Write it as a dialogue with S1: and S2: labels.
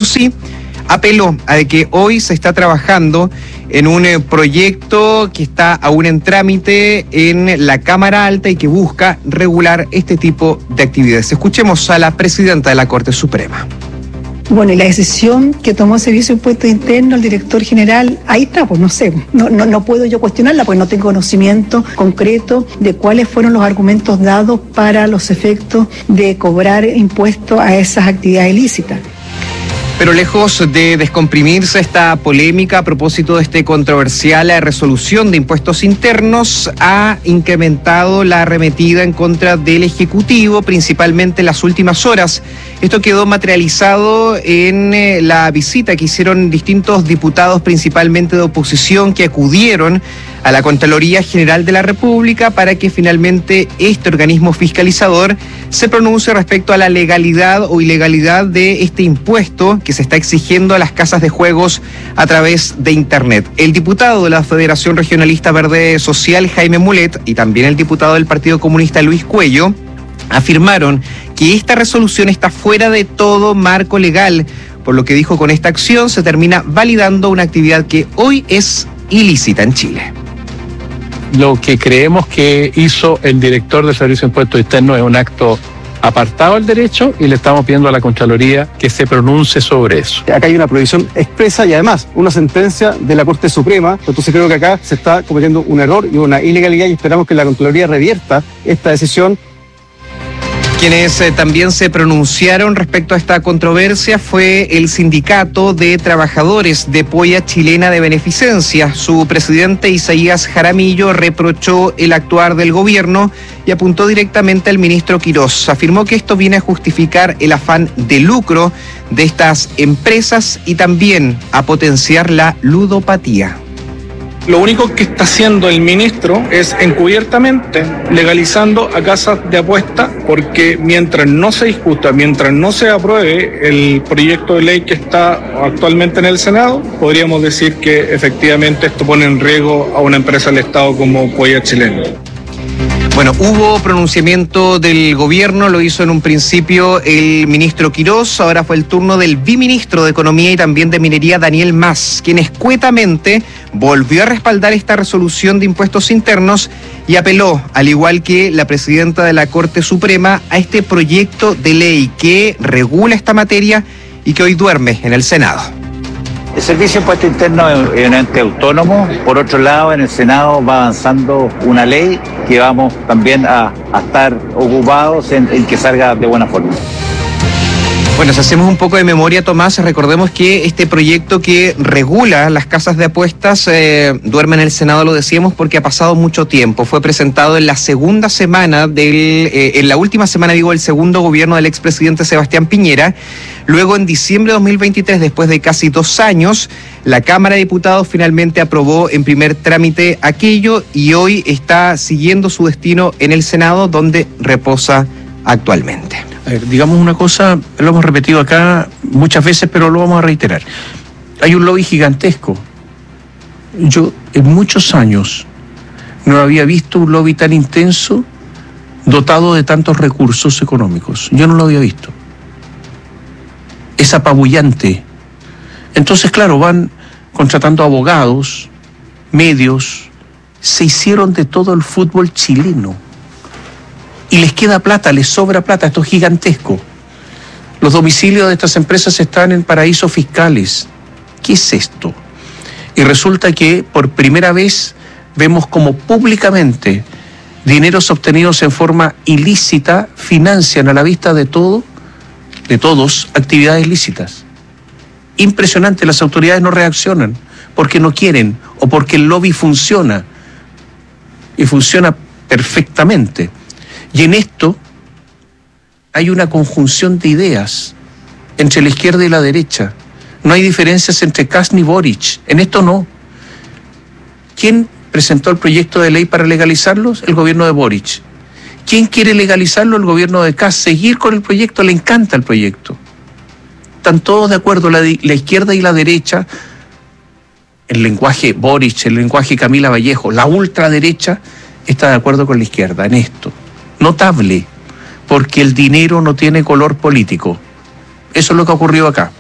S1: sí, apeló a que hoy se está trabajando en un proyecto que está aún en trámite en la Cámara Alta y que busca regular este tipo de actividades. Escuchemos a la presidenta de la Corte Suprema.
S2: Bueno, y la decisión que tomó el Servicio de Impuestos Internos, el director general, ahí está, pues no sé, no puedo yo cuestionarla, porque no tengo conocimiento concreto de cuáles fueron los argumentos dados para los efectos de cobrar impuestos a esas actividades ilícitas.
S1: Pero lejos de descomprimirse esta polémica a propósito de esta controversial resolución de impuestos internos, ha incrementado la arremetida en contra del Ejecutivo, principalmente en las últimas horas. Esto quedó materializado en la visita que hicieron distintos diputados, principalmente de oposición, que acudieron a la Contraloría General de la República para que finalmente este organismo fiscalizador se pronuncie respecto a la legalidad o ilegalidad de este impuesto que se está exigiendo a las casas de juegos a través de Internet. El diputado de la Federación Regionalista Verde Social, Jaime Mulet, y también el diputado del Partido Comunista, Luis Cuello, afirmaron que esta resolución está fuera de todo marco legal, por lo que dijo, con esta acción se termina validando una actividad que hoy es ilícita en Chile.
S3: Lo que creemos que hizo el director del Servicio de Impuestos Internos es un acto apartado del derecho y le estamos pidiendo a la Contraloría que se pronuncie sobre eso.
S4: Acá hay una prohibición expresa y además una sentencia de la Corte Suprema, entonces creo que acá se está cometiendo un error y una ilegalidad y esperamos que la Contraloría revierta esta decisión.
S1: Quienes también se pronunciaron respecto a esta controversia fue el Sindicato de Trabajadores de Polla Chilena de Beneficencia. Su presidente, Isaías Jaramillo, reprochó el actuar del gobierno y apuntó directamente al ministro Quirós. Afirmó que esto viene a justificar el afán de lucro de estas empresas y también a potenciar la ludopatía.
S5: Lo único que está haciendo el ministro es encubiertamente legalizando a casas de apuesta, porque mientras no se discuta, mientras no se apruebe el proyecto de ley que está actualmente en el Senado, podríamos decir que efectivamente esto pone en riesgo a una empresa del Estado como Polla Chilena.
S1: Bueno, hubo pronunciamiento del gobierno, lo hizo en un principio el ministro Quirós, ahora fue el turno del biministro de Economía y también de Minería, Daniel Mas, quien escuetamente volvió a respaldar esta resolución de impuestos internos y apeló, al igual que la presidenta de la Corte Suprema, a este proyecto de ley que regula esta materia y que hoy duerme en el Senado.
S6: El Servicio de Impuestos Internos es un ente autónomo. Por otro lado, en el Senado va avanzando una ley que vamos también a estar ocupados en que salga de buena forma.
S1: Bueno, si hacemos un poco de memoria, Tomás, recordemos que este proyecto que regula las casas de apuestas duerme en el Senado, lo decíamos, porque ha pasado mucho tiempo. Fue presentado en la segunda semana en la última semana, del segundo gobierno del expresidente Sebastián Piñera. Luego, en diciembre de 2023, después de casi 2 años, la Cámara de Diputados finalmente aprobó en primer trámite aquello y hoy está siguiendo su destino en el Senado, donde reposa actualmente.
S7: A ver, digamos una cosa, lo hemos repetido acá muchas veces, pero lo vamos a reiterar. Hay un lobby gigantesco. Yo en muchos años no había visto un lobby tan intenso, dotado de tantos recursos económicos. Yo no lo había visto. Es apabullante. Entonces, claro, van contratando abogados, medios, se hicieron de todo el fútbol chileno. Y les queda plata, les sobra plata, esto es gigantesco. Los domicilios de estas empresas están en paraísos fiscales. ¿Qué es esto? Y resulta que por primera vez vemos como públicamente dineros obtenidos en forma ilícita financian a la vista de todos, actividades lícitas. Impresionante, las autoridades no reaccionan porque no quieren o porque el lobby funciona. Y funciona perfectamente. Y en esto hay una conjunción de ideas entre la izquierda y la derecha. No hay diferencias entre Kast ni Boric. En esto no. ¿Quién presentó el proyecto de ley para legalizarlos? El gobierno de Boric. ¿Quién quiere legalizarlo? El gobierno de Kast. Seguir con el proyecto, le encanta el proyecto. Están todos de acuerdo, la izquierda y la derecha, el lenguaje Boric, el lenguaje Camila Vallejo, la ultraderecha está de acuerdo con la izquierda en esto. Notable, porque el dinero no tiene color político. Eso es lo que ha ocurrido acá.